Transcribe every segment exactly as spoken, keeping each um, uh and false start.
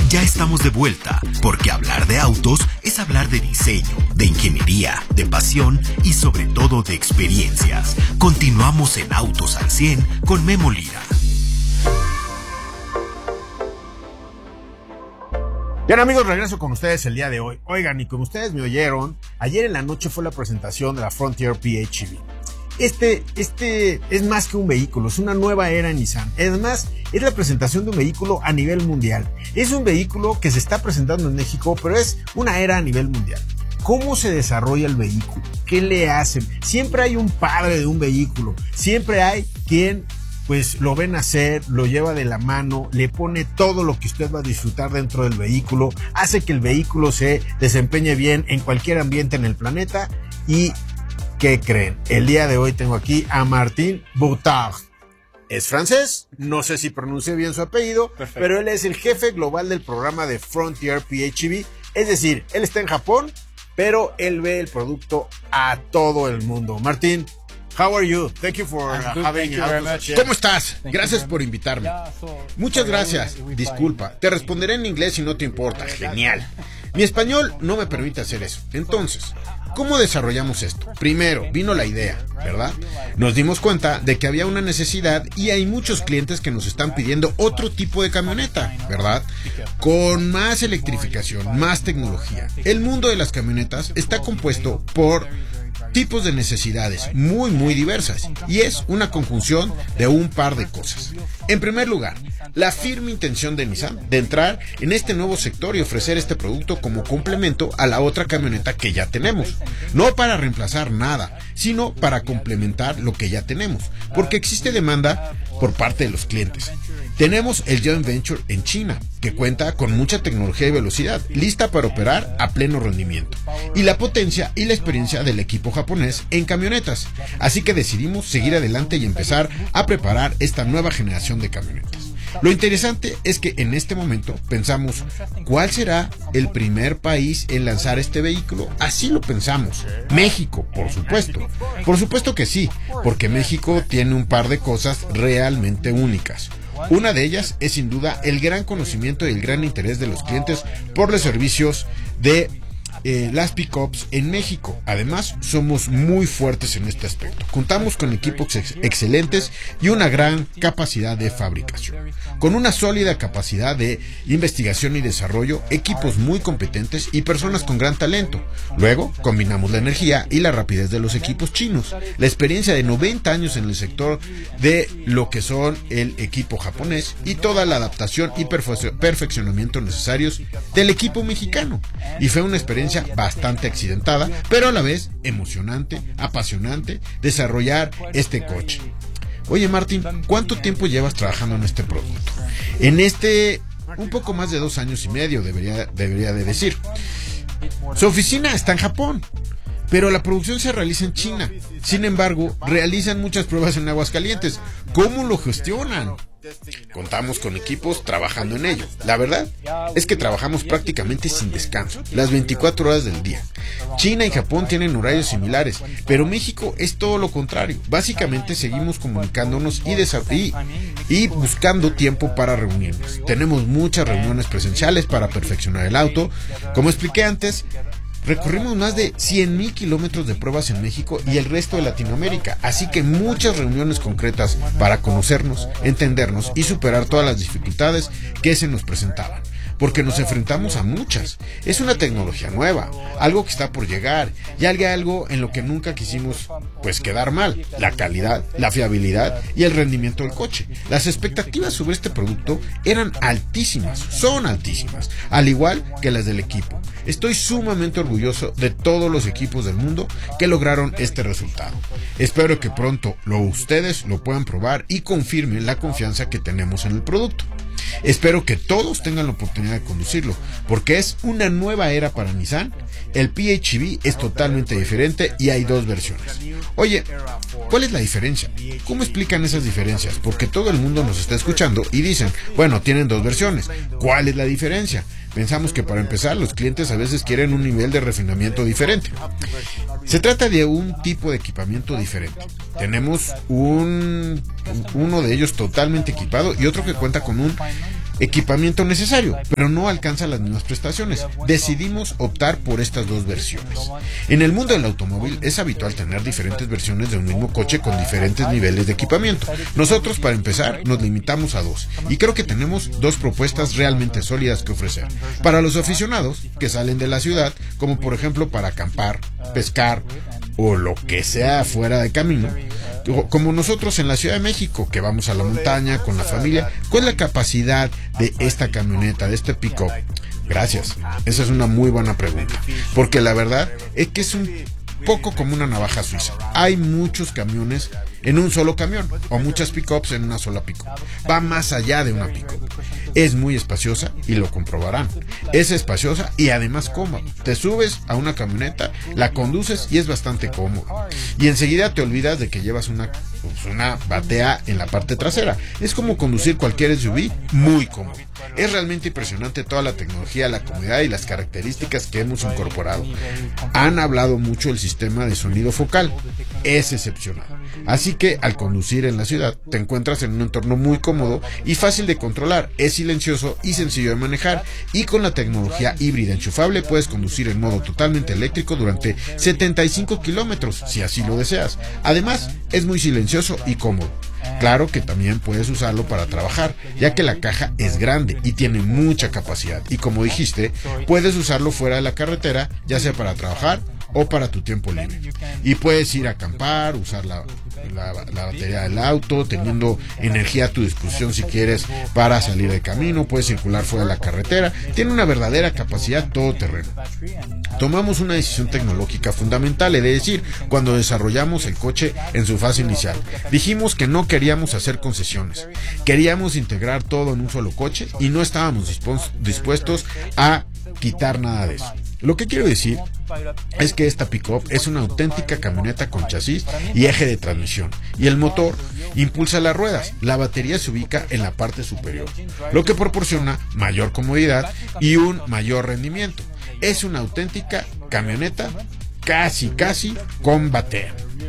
Ya estamos de vuelta, porque hablar de autos es hablar de diseño, de ingeniería, de pasión y sobre todo de experiencias. Continuamos en Autos al cien con Memo Lira. Bien, amigos, regreso con ustedes el día de hoy. Oigan, y como ustedes me oyeron, ayer en la noche fue la presentación de la Frontier P H E V. Este, este es más que un vehículo, es una nueva era en Nissan. Además, es la presentación de un vehículo a nivel mundial. Es un vehículo que se está presentando en México, pero es una era a nivel mundial. ¿Cómo se desarrolla el vehículo? ¿Qué le hacen? Siempre hay un padre de un vehículo. Siempre hay quien, pues, lo ven hacer, lo lleva de la mano, le pone todo lo que usted va a disfrutar dentro del vehículo, hace que el vehículo se desempeñe bien en cualquier ambiente en el planeta. Y ¿qué creen? El día de hoy tengo aquí a Martin Boutard. Es francés, no sé si pronuncie bien su apellido, perfecto, pero él es el jefe global del programa de Frontier P H E V. Es decir, él está en Japón, pero él ve el producto a todo el mundo. Martín, how are you? Thank you for uh, having us. ¿Cómo estás? Gracias por invitarme. Muchas gracias. Disculpa, te responderé en inglés si no te importa. Genial. Mi español no me permite hacer eso. Entonces, ¿cómo desarrollamos esto? Primero, vino la idea, ¿verdad? Nos dimos cuenta de que había una necesidad y hay muchos clientes que nos están pidiendo otro tipo de camioneta, ¿verdad? Con más electrificación, más tecnología. El mundo de las camionetas está compuesto por tipos de necesidades muy muy diversas y es una conjunción de un par de cosas. En primer lugar, la firme intención de Nissan de entrar en este nuevo sector y ofrecer este producto como complemento a la otra camioneta que ya tenemos. No para reemplazar nada, sino para complementar lo que ya tenemos, porque existe demanda por parte de los clientes. Tenemos el joint venture en China, que cuenta con mucha tecnología y velocidad, lista para operar a pleno rendimiento, y la potencia y la experiencia del equipo japonés en camionetas. Así que decidimos seguir adelante y empezar a preparar esta nueva generación de camionetas. Lo interesante es que en este momento pensamos, ¿cuál será el primer país en lanzar este vehículo? Así lo pensamos. México, por supuesto. Por supuesto que sí, porque México tiene un par de cosas realmente únicas. Una de ellas es sin duda el gran conocimiento y el gran interés de los clientes por los servicios de eh, las pickups en México. Además, somos muy fuertes en este aspecto. Contamos con equipos ex- excelentes y una gran capacidad de fabricación. Con una sólida capacidad de investigación y desarrollo, equipos muy competentes y personas con gran talento. Luego, combinamos la energía y la rapidez de los equipos chinos, la experiencia de noventa años en el sector de lo que son el equipo japonés y toda la adaptación y perfe- perfeccionamiento necesarios del equipo mexicano. Y fue una experiencia bastante accidentada, pero a la vez emocionante, apasionante, desarrollar este coche. Oye, Martín, ¿cuánto tiempo llevas trabajando en este producto? En este, un poco más de dos años y medio, debería, debería de decir. Su oficina está en Japón, pero la producción se realiza en China. Sin embargo, realizan muchas pruebas en Aguascalientes. ¿Cómo lo gestionan? Contamos con equipos trabajando en ello. La verdad es que trabajamos prácticamente sin descanso, las veinticuatro horas del día. China y Japón tienen horarios similares, pero México es todo lo contrario. Básicamente seguimos comunicándonos y, y, y buscando tiempo para reunirnos. Tenemos muchas reuniones presenciales para perfeccionar el auto. Como expliqué antes, recorrimos más de cien mil kilómetros de pruebas en México y el resto de Latinoamérica, así que muchas reuniones concretas para conocernos, entendernos y superar todas las dificultades que se nos presentaban, porque nos enfrentamos a muchas. Es una tecnología nueva, algo que está por llegar y algo en lo que nunca quisimos pues quedar mal: la calidad, la fiabilidad y el rendimiento del coche. Las expectativas sobre este producto eran altísimas, son altísimas, al igual que las del equipo. Estoy sumamente orgulloso de todos los equipos del mundo que lograron este resultado. Espero que pronto lo, ustedes lo puedan probar y confirmen la confianza que tenemos en el producto. Espero que todos tengan la oportunidad de conducirlo, porque es una nueva era para Nissan. El P H E V es totalmente diferente y hay dos versiones. Oye, ¿cuál es la diferencia? ¿Cómo explican esas diferencias? Porque todo el mundo nos está escuchando y dicen, bueno, tienen dos versiones. ¿Cuál es la diferencia? Pensamos que para empezar los clientes a veces quieren un nivel de refinamiento diferente. Se trata de un tipo de equipamiento diferente. Tenemos un uno de ellos totalmente equipado y otro que cuenta con un equipamiento necesario, pero no alcanza las mismas prestaciones. Decidimos optar por estas dos versiones. En el mundo del automóvil es habitual tener diferentes versiones de un mismo coche con diferentes niveles de equipamiento. Nosotros, para empezar, nos limitamos a dos, y creo que tenemos dos propuestas realmente sólidas que ofrecer. Para los aficionados que salen de la ciudad, como por ejemplo para acampar, pescar o lo que sea fuera de camino, como nosotros en la Ciudad de México, que vamos a la montaña con la familia. ¿Cuál es la capacidad de esta camioneta, de este pick-up? Gracias, esa es una muy buena pregunta, porque la verdad es que es un poco como una navaja suiza. Hay muchos camiones en un solo camión, o muchas pick-ups en una sola pick-up. Va más allá de una pick-up. Es muy espaciosa, y lo comprobarán. Es espaciosa y además cómoda. Te subes a una camioneta, la conduces y es bastante cómoda. Y enseguida te olvidas de que llevas una, pues una batea en la parte trasera. Es como conducir cualquier S U V, muy cómodo. Es realmente impresionante toda la tecnología, la comodidad y las características que hemos incorporado. Han hablado mucho del sistema de sonido focal. Es excepcional. Así que al conducir en la ciudad te encuentras en un entorno muy cómodo y fácil de controlar. Es silencioso y sencillo de manejar, y con la tecnología híbrida enchufable puedes conducir en modo totalmente eléctrico durante setenta y cinco kilómetros si así lo deseas. Además, es muy silencioso y cómodo. Claro que también puedes usarlo para trabajar, ya que la caja es grande y tiene mucha capacidad, y como dijiste, puedes usarlo fuera de la carretera, ya sea para trabajar o para tu tiempo libre. Y puedes ir a acampar, usar la, la, la batería del auto, teniendo energía a tu disposición si quieres para salir de camino. Puedes circular fuera de la carretera. Tiene una verdadera capacidad todoterreno. Tomamos una decisión tecnológica fundamental, he de decir, cuando desarrollamos el coche en su fase inicial. Dijimos que no queríamos hacer concesiones. Queríamos integrar todo en un solo coche y no estábamos dispuestos a quitar nada de eso. Lo que quiero decir es que esta pick-up es una auténtica camioneta con chasis y eje de transmisión, y el motor impulsa las ruedas. La batería se ubica en la parte superior, lo que proporciona mayor comodidad y un mayor rendimiento. Es una auténtica camioneta casi casi con batea.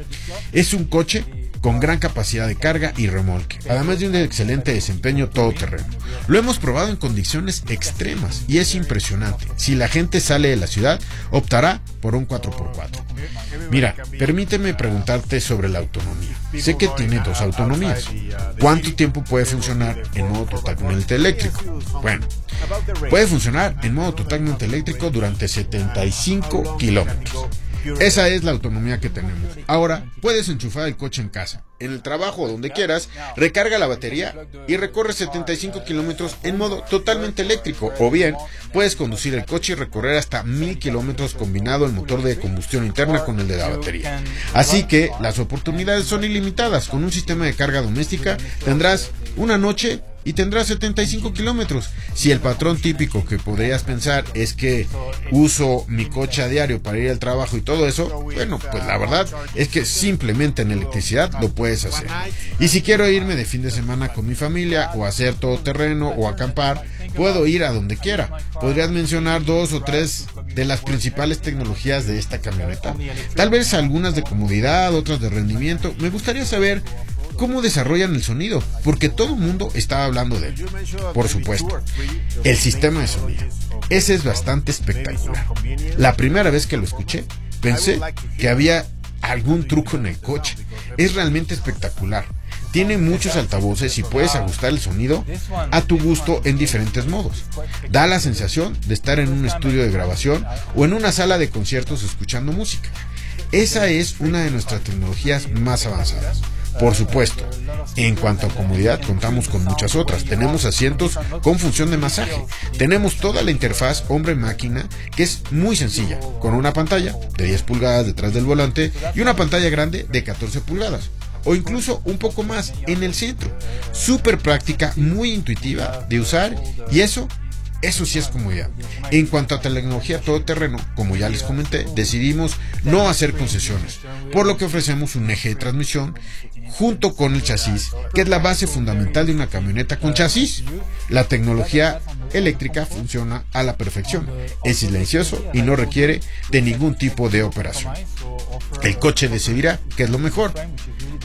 Es un coche con gran capacidad de carga y remolque, además de un excelente desempeño todoterreno. Lo hemos probado en condiciones extremas y es impresionante. Si la gente sale de la ciudad, optará por un cuatro por cuatro. Mira, permíteme preguntarte sobre la autonomía. Sé que tiene dos autonomías. ¿Cuánto tiempo puede funcionar en modo totalmente eléctrico? Bueno, puede funcionar en modo totalmente eléctrico durante setenta y cinco kilómetros. Esa es la autonomía que tenemos. Ahora, puedes enchufar el coche en casa, en el trabajo o donde quieras, recarga la batería y recorre setenta y cinco kilómetros en modo totalmente eléctrico. O bien, puedes conducir el coche y recorrer hasta mil kilómetros combinado el motor de combustión interna con el de la batería. Así que las oportunidades son ilimitadas. Con un sistema de carga doméstica tendrás una noche y tendrás setenta y cinco kilómetros. Si el patrón típico que podrías pensar es que uso mi coche a diario para ir al trabajo y todo eso, bueno, pues la verdad es que simplemente en electricidad lo puedes hacer. Y si quiero irme de fin de semana con mi familia, o hacer todo terreno, o acampar, puedo ir a donde quiera. ¿Podrías mencionar dos o tres de las principales tecnologías de esta camioneta? Tal vez algunas de comodidad, otras de rendimiento. Me gustaría saber cómo desarrollan el sonido, porque todo el mundo estaba hablando de él. Por supuesto, el sistema de sonido. Ese es bastante espectacular. La primera vez que lo escuché, pensé que había algún truco en el coche. Es realmente espectacular. Tiene muchos altavoces y puedes ajustar el sonido a tu gusto en diferentes modos. Da la sensación de estar en un estudio de grabación o en una sala de conciertos escuchando música. Esa es una de nuestras tecnologías más avanzadas. Por supuesto, en cuanto a comodidad, contamos con muchas otras. Tenemos asientos con función de masaje. Tenemos toda la interfaz hombre-máquina, que es muy sencilla, con una pantalla de diez pulgadas detrás del volante y una pantalla grande de catorce pulgadas. O incluso un poco más en el centro. Súper práctica, muy intuitiva de usar, y eso Eso sí es comodidad. En cuanto a tecnología todoterreno, como ya les comenté, decidimos no hacer concesiones, por lo que ofrecemos un eje de transmisión junto con el chasis, que es la base fundamental de una camioneta con chasis. La tecnología eléctrica funciona a la perfección, es silencioso y no requiere de ningún tipo de operación. El coche decidirá qué es lo mejor.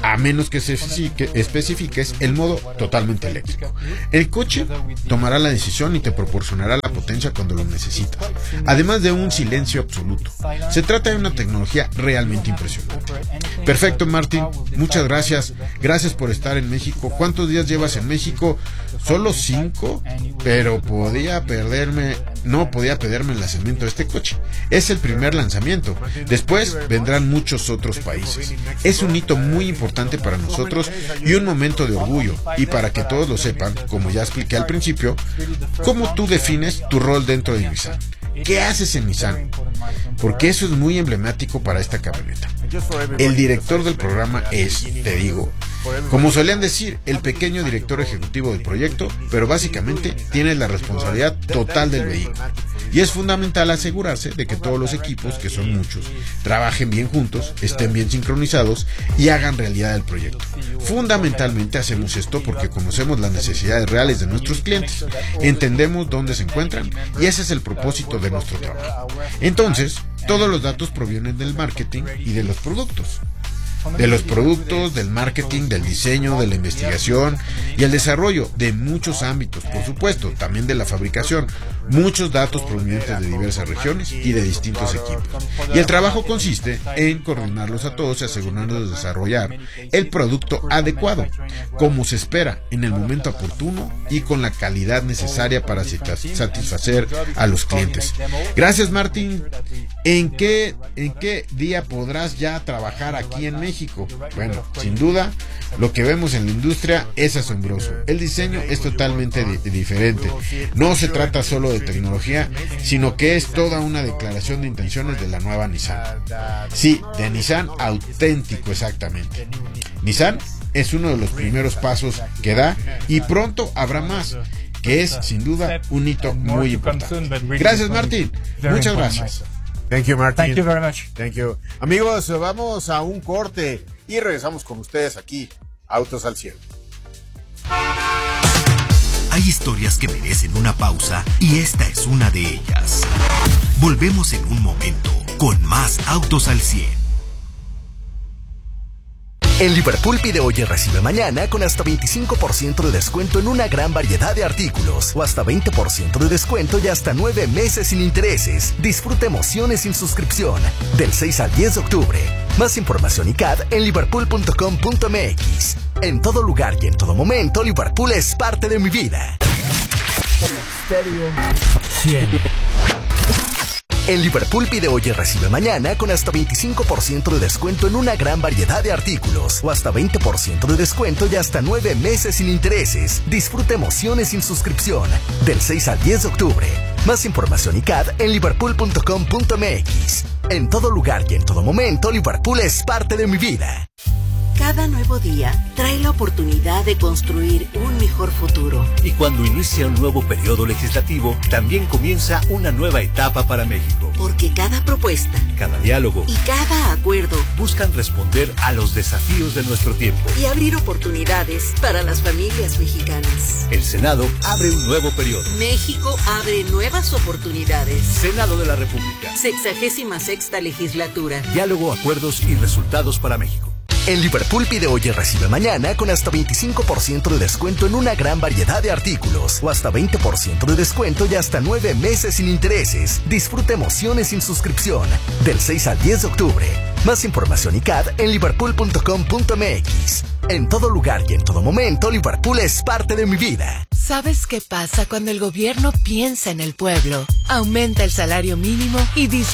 a menos que se especifiques el modo totalmente eléctrico. El coche tomará la decisión y te proporcionará la potencia cuando lo necesitas, además de un silencio absoluto. Se trata de una tecnología realmente impresionante. Perfecto, Martín, muchas gracias. Gracias por estar en México. ¿Cuántos días llevas en México? Solo cinco, pero podía perderme, no podía perderme el lanzamiento de este coche. Es el primer lanzamiento. Después vendrán muchos otros países. Es un hito muy importante para nosotros y un momento de orgullo. Y para que todos lo sepan, como ya expliqué al principio, cómo tú defines tu rol dentro de Nissan. ¿Qué haces en Nissan? Porque eso es muy emblemático para esta camioneta. El director del programa es, te digo, como solían decir, el pequeño director ejecutivo del proyecto, pero básicamente tiene la responsabilidad total del vehículo. Y es fundamental asegurarse de que todos los equipos, que son muchos, trabajen bien juntos, estén bien sincronizados y hagan realidad el proyecto. Fundamentalmente hacemos esto porque conocemos las necesidades reales de nuestros clientes, entendemos dónde se encuentran y ese es el propósito de nuestro trabajo. Entonces, todos los datos provienen del marketing y de los productos. De los productos, del marketing, del diseño, de la investigación y el desarrollo de muchos ámbitos, por supuesto, también de la fabricación, muchos datos provenientes de diversas regiones y de distintos equipos. Y el trabajo consiste en coordinarlos a todos y asegurarnos de desarrollar el producto adecuado, como se espera, en el momento oportuno y con la calidad necesaria para satisfacer a los clientes. Gracias, Martín. ¿En qué, en qué día podrás ya trabajar aquí en México? México. Bueno, sin duda, lo que vemos en la industria es asombroso. El diseño es totalmente di- diferente. No se trata solo de tecnología, sino que es toda una declaración de intenciones de la nueva Nissan. Sí, de Nissan auténtico, exactamente. Nissan es uno de los primeros pasos que da y pronto habrá más, que es sin duda un hito muy importante. Gracias, Martín. Muchas gracias. Thank you, Martin. Thank you very much. Thank you. Amigos, vamos a un corte y regresamos con ustedes aquí, Autos al Cielo. Hay historias que merecen una pausa y esta es una de ellas. Volvemos en un momento con más Autos al cien. En Liverpool pide hoy y recibe mañana con hasta veinticinco por ciento de descuento en una gran variedad de artículos o hasta veinte por ciento de descuento y hasta nueve meses sin intereses. Disfruta emociones sin suscripción del seis al diez de octubre. Más información y C A D en liverpool punto com punto m x. En todo lugar y en todo momento, Liverpool es parte de mi vida. cien. En Liverpool pide hoy y recibe mañana con hasta veinticinco por ciento de descuento en una gran variedad de artículos o hasta veinte por ciento de descuento y hasta nueve meses sin intereses. Disfruta emociones sin suscripción del seis al diez de octubre. Más información y C A D en liverpool punto com punto m x. En todo lugar y en todo momento, Liverpool es parte de mi vida. Cada nuevo día trae la oportunidad de construir un mejor futuro. Y cuando inicia un nuevo periodo legislativo, también comienza una nueva etapa para México. Porque cada propuesta, cada diálogo y cada acuerdo buscan responder a los desafíos de nuestro tiempo y abrir oportunidades para las familias mexicanas. El Senado abre un nuevo periodo. México abre nuevas oportunidades. Senado de la República. Sexagésima sexta legislatura. Diálogo, acuerdos y resultados para México. En Liverpool pide hoy y recibe mañana con hasta veinticinco por ciento de descuento en una gran variedad de artículos o hasta veinte por ciento de descuento y hasta nueve meses sin intereses. Disfruta emociones sin suscripción del seis al diez de octubre. Más información y C A D en liverpool punto com punto m x. En todo lugar y en todo momento, Liverpool es parte de mi vida. ¿Sabes qué pasa cuando el gobierno piensa en el pueblo? Aumenta el salario mínimo y disminuye